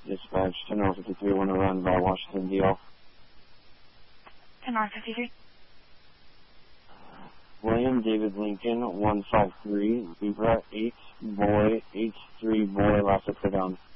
Dispatch 10-53, want to run by Washington, D.L. 10-53. William David Lincoln, 153, Zebra 8, Boy, H3, Boy, last up for down.